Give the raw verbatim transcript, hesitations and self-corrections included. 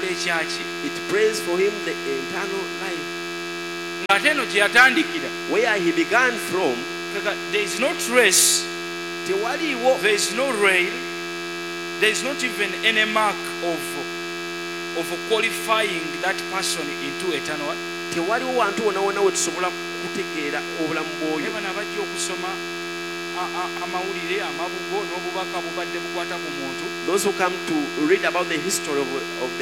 ekyaki it prays for him the eternal life. ng'ate eno gye yatandikira Where he began from, there is no trace, tewaliwo, there is no rail, there is not even any mark of of qualifying that person into eternal. tewaliwo wantu wonna wonna we tusobola kutegeera obulamu bw'oyo. Naye bano abajja okusoma amawulire amabugo n'obubaka bubadde bukwata ku muntu, Those who come to read about the history of, of